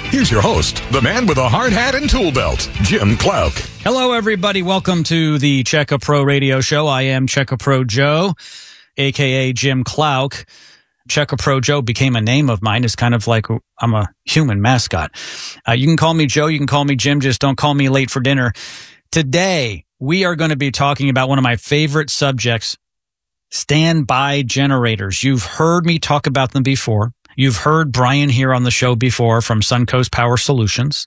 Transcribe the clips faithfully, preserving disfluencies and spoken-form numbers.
Here's your host, the man with a hard hat and tool belt, Jim Clouk. Hello, everybody. Welcome to the Checka Pro Radio Show. I am Checka Pro Joe, a k a. Jim Clouk. Checka Pro Joe became a name of mine. It's kind of like I'm a human mascot. Uh, you can call me Joe. You can call me Jim. Just don't call me late for dinner. Today, we are going to be talking about one of my favorite subjects, standby generators. You've heard me talk about them before. You've heard Brian here on the show before from Suncoast Power Solutions.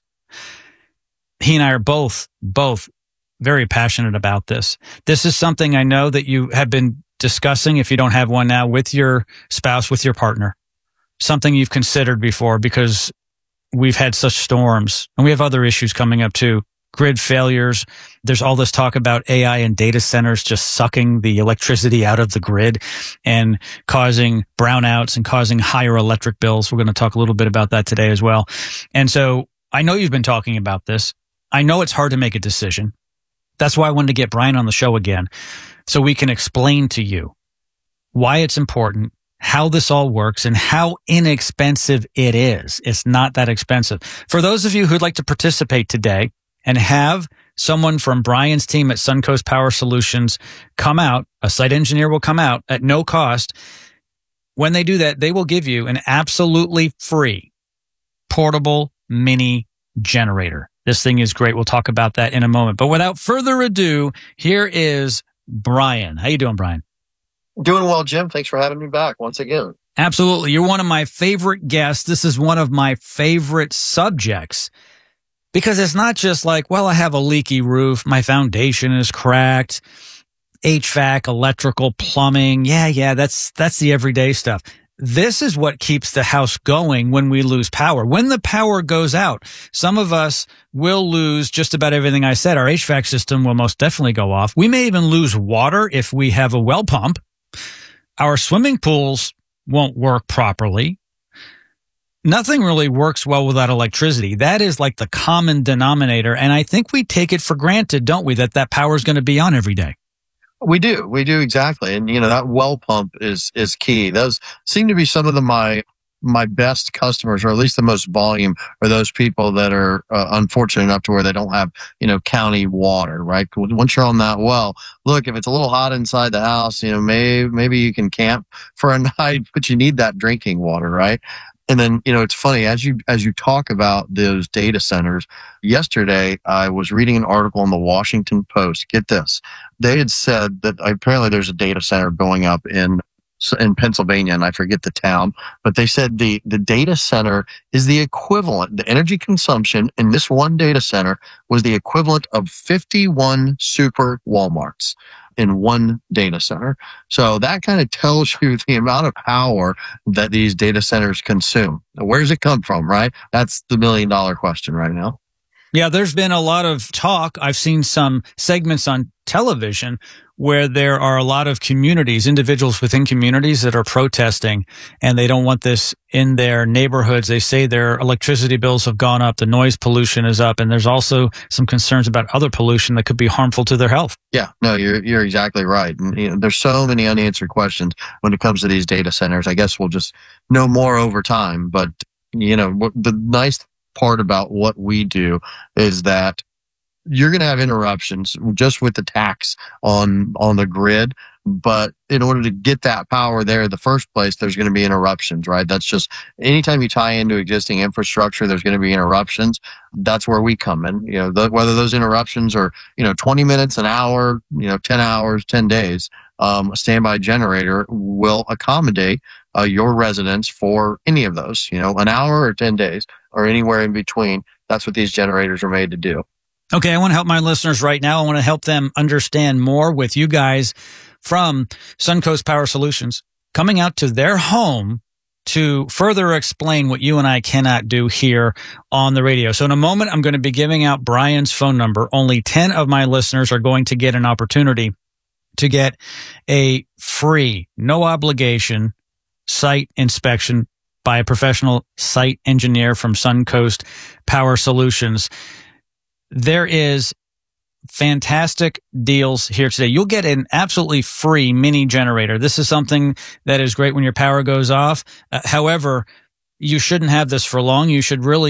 He and I are both, both very passionate about this. This is something I know that you have been discussing, if you don't have one now, with your spouse, with your partner. Something you've considered before because we've had such storms and we have other issues coming up too. Grid failures. There's all this talk about A I and data centers just sucking the electricity out of the grid and causing brownouts and causing higher electric bills. We're going to talk a little bit about that today as well. And so I know you've been talking about this. I know it's hard to make a decision. That's why I wanted to get Brian on the show again so we can explain to you why it's important, how this all works, and how inexpensive it is. It's not that expensive. For those of you who'd like to participate today, and have someone from Brian's team at Suncoast Power Solutions come out, a site engineer will come out at no cost. When they do that, they will give you an absolutely free portable mini generator. This thing is great. We'll talk about that in a moment. But without further ado, here is Brian. How you doing, Brian? Doing well, Jim. Thanks for having me back once again. Absolutely. You're one of my favorite guests. This is one of my favorite subjects. Because it's not just like, well, I have a leaky roof, my foundation is cracked, H V A C, electrical, plumbing. Yeah, yeah, that's that's the everyday stuff. This is what keeps the house going when we lose power. When the power goes out, some of us will lose just about everything I said. Our H V A C system will most definitely go off. We may even lose water if we have a well pump. Our swimming pools won't work properly. Nothing really works well without electricity. That is like the common denominator. And I think we take it for granted, don't we, that that power is going to be on every day. We do. We do exactly. And, you know, that well pump is, is key. Those seem to be some of the, my, my best customers, or at least the most volume, are those people that are uh, unfortunate enough to where they don't have, you know, county water, right? Once you're on that well, look, if it's a little hot inside the house, you know, maybe, maybe you can camp for a night, but you need that drinking water, right? And then, you know, it's funny, as you, as you talk about those data centers, yesterday I was reading an article in the Washington Post. Get this. They had said that apparently there's a data center going up in, in Pennsylvania, and I forget the town, but they said the, the data center is the equivalent, the energy consumption in this one data center was the equivalent of fifty-one super Walmarts in one data center. So that kind of tells you the amount of power that these data centers consume. Now, where does it come from, right? That's the million dollar question right now. Yeah, there's been a lot of talk. I've seen some segments on television where there are a lot of communities, individuals within communities that are protesting, and they don't want this in their neighborhoods. They say their electricity bills have gone up, the noise pollution is up, and there's also some concerns about other pollution that could be harmful to their health. Yeah, no, you're you're exactly right. And, you know, there's so many unanswered questions when it comes to these data centers. I guess we'll just know more over time. But, you know, the nice part about what we do is that you're going to have interruptions just with the tax on, on the grid. But in order to get that power there in the first place, there's going to be interruptions, right? That's just anytime you tie into existing infrastructure, there's going to be interruptions. That's where we come in. You know, the, whether those interruptions are, you know, twenty minutes, an hour, you know, ten hours, ten days, um, a standby generator will accommodate uh, your residents for any of those, you know, an hour or ten days or anywhere in between. That's what these generators are made to do. Okay, I want to help my listeners right now. I want to help them understand more with you guys from Suncoast Power Solutions coming out to their home to further explain what you and I cannot do here on the radio. So in a moment, I'm going to be giving out Brian's phone number. Only ten of my listeners are going to get an opportunity to get a free, no obligation site inspection by a professional site engineer from Suncoast Power Solutions. There is fantastic deals here today. You'll get an absolutely free mini generator. This is something that is great when your power goes off. Uh, however, you shouldn't have this for long. You should really